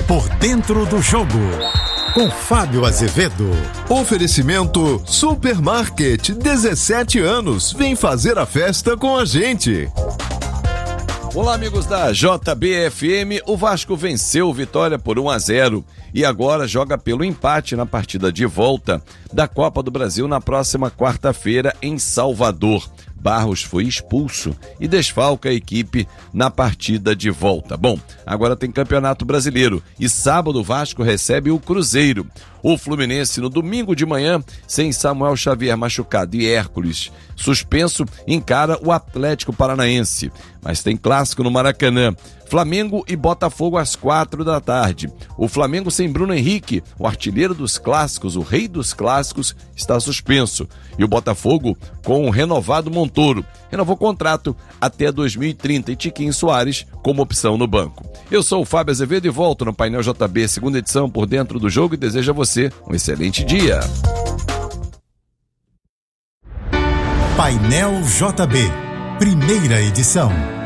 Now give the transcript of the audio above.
Por dentro do jogo, com Fábio Azevedo. Oferecimento Supermarket, 17 anos, vem fazer a festa com a gente. Olá, amigos da JBFM. O Vasco venceu o Vitória por 1-0 e agora joga pelo empate na partida de volta da Copa do Brasil na próxima quarta-feira em Salvador. Barros foi expulso e desfalca a equipe na partida de volta. Bom, agora tem Campeonato Brasileiro e sábado o Vasco recebe o Cruzeiro. O Fluminense no domingo de manhã, sem Samuel Xavier machucado e Hércules suspenso, encara o Atlético Paranaense. Mas tem clássico no Maracanã. Flamengo e Botafogo às 4h. O Flamengo sem Bruno Henrique, o artilheiro dos clássicos, o rei dos clássicos, está suspenso. E o Botafogo com o renovado Montoro. Renovou o contrato até 2030 e Tiquinho Soares como opção no banco. Eu sou o Fábio Azevedo e volto no Painel JB, segunda edição, por dentro do jogo, e desejo a você um excelente dia. Painel JB, primeira edição.